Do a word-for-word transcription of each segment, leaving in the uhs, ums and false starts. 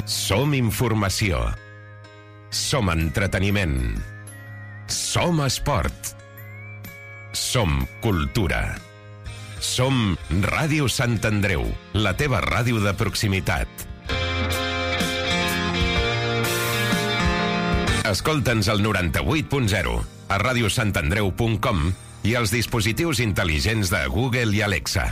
Som informació. Som entreteniment. Som esport. Som cultura. Som Ràdio Sant Andreu, la teva ràdio de proximitat. Escolta'ns al noranta-vuit punt zero, a radiosantandreu punt com i als dispositius intel·ligents de Google i Alexa.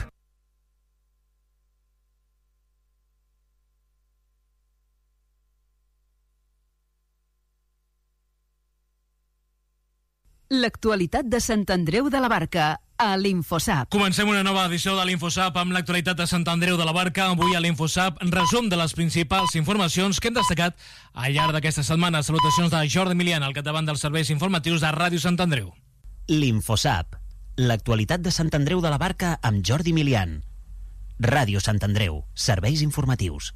L'actualitat de Sant Andreu de la Barca, a l'Infosap. Comencem una nova edició de l'Infosap amb l'actualitat de Sant Andreu de la Barca. Avui a l'Infosap, resum de les principals informacions que hem destacat al llarg d'aquesta setmana. Salutacions de Jordi Milian, al capdavant dels serveis informatius de Ràdio Sant Andreu. L'Infosap, l'actualitat de Sant Andreu de la Barca amb Jordi Milian. Ràdio Sant Andreu, serveis informatius.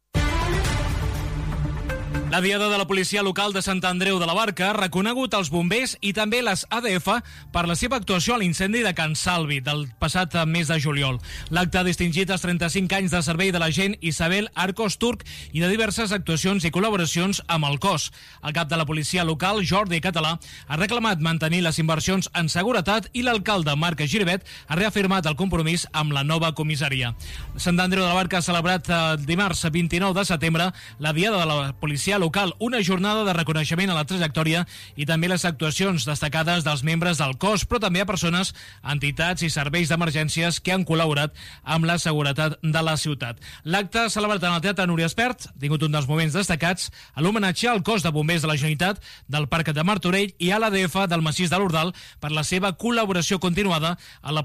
La Diada de la Policia Local de Sant Andreu de la Barca ha reconegut els bombers i també les A D F per la seva actuació a l'incendi de Can Salvi del passat mes de juliol. L'acte ha distingit els trenta-cinc anys de servei de l'agent Isabel Arcos Turc i de diverses actuacions i col·laboracions amb el cos. El cap de la policia local, Jordi Català, ha reclamat mantenir les inversions en seguretat i l'alcalde Marc Giribet ha reafirmat el compromís amb la nova comissaria. Sant Andreu de la Barca ha celebrat el dimarts vint-i-nou de setembre la Diada de la Policia Local, una jornada de reconeixement a la trajectòria i també les actuacions destacades dels membres del cos, però també a persones, entitats i serveis d'emergències que han col·laborat amb la seguretat de la ciutat. L'acte celebrat en el Teatre Núria Espert ha tingut un dels moments destacats a l'homenatge al cos de bombers de la Generalitat del Parc de Martorell i a l'A D F del Massís de l'Ordal per la seva col·laboració continuada a la